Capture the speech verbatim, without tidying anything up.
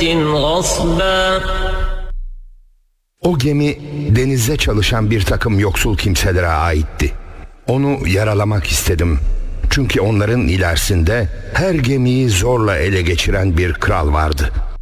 غصبا. O gemi denizde çalışan bir takım yoksul kimselere aitti. Onu yaralamak istedim. Çünkü onların ilerisinde her gemiyi zorla ele geçiren bir kral vardı.